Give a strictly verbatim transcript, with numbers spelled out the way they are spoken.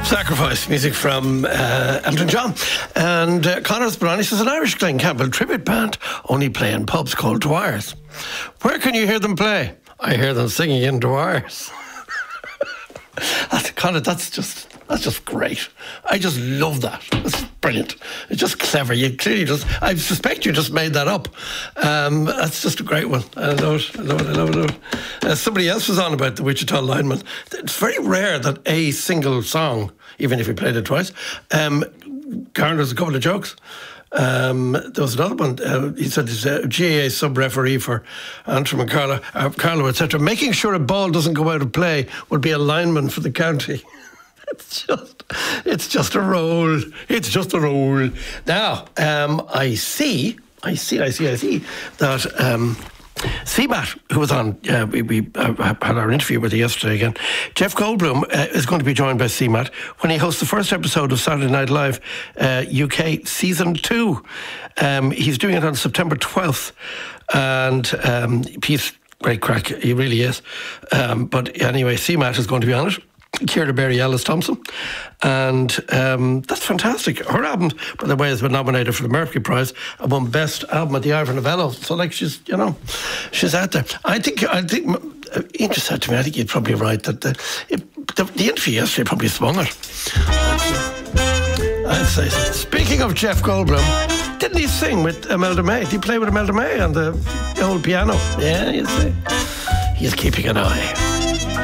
Sacrifice, music from uh, Elton John. And uh, Conor Speroni says, an Irish Glen Campbell tribute band only play in pubs called Dwyer's. Where can you hear them play? I hear them singing in Dwyer's. Conor, that's just... That's just great. I just love that. That's brilliant. It's just clever. You clearly just, I suspect you just made that up. Um, that's just a great one. I love it. I love it. I love it. I love it. Uh, somebody else was on about the Wichita lineman. It's very rare that a single song, even if you played it twice, um, garners a couple of jokes. Um, there was another one. Uh, he said he's a G A A sub-referee for Antrim and Carlo, uh, Carlo, et cetera. Making sure a ball doesn't go out of play would be a lineman for the county. It's just, it's just a role. It's just a role. Now, um, I see, I see, I see, I see that um, C MAT, who was on, uh, we, we uh, had our interview with you yesterday again. Jeff Goldblum uh, is going to be joined by C MAT when he hosts the first episode of Saturday Night Live uh, U K Season two. Um, he's doing it on September twelfth, and um, he's great crack. He really is. Um, but anyway, C MAT is going to be on it. Ciara Berry Ellis Thompson, and um, that's fantastic. Her album, by the way, has been nominated for the Mercury Prize and won Best Album at the Ivor Novello. So, like, she's, you know, she's out there. I think, I think, Ian just said to me, I think you're probably right that the, it, the, the interview yesterday probably swung it. I'd say so. Speaking of Jeff Goldblum, didn't he sing with Imelda May? Did he play with Imelda May on the, the old piano? Yeah, you see. He's keeping an eye.